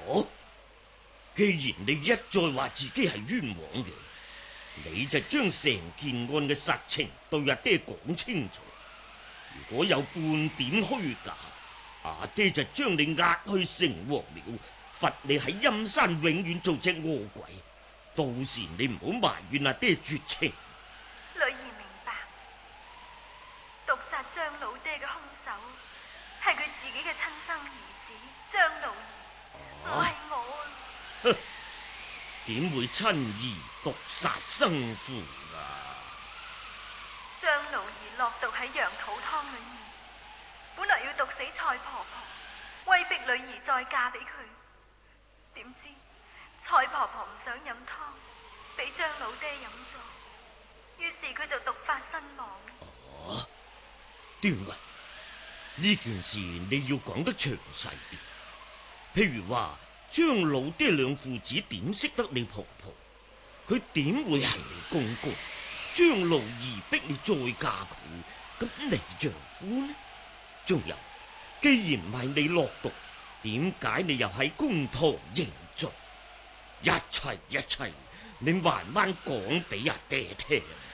哦，既然你一再話自己係冤枉嘅，你就將成件案嘅實情對阿爹講清楚。如果有半點虛假，阿爹就將你押去城隍廟，罰你喺陰山永遠做隻餓鬼。到時你唔好埋怨阿爹絕情。 女兒明白，毒殺張老爹嘅兇手係佢自己嘅親生兒子張老兒，唔係我。 哼，點會親兒毒殺生父啊？ 張老兒落毒喺羊肚湯裏面，本來要毒死蔡婆婆，威逼女兒再嫁俾佢。點知蔡婆婆唔想飲湯，俾張老爹飲咗，於是佢就毒發身亡。 哦，端雲，呢件事你要講得詳細啲。譬如話張老爹兩父子點識得你婆婆？佢點會係你公公？張老兒逼你再嫁佢，咁你丈夫呢？仲有，既然唔係你落毒，點解你又喺公堂認罪？一切，你慢慢講俾阿爹聽。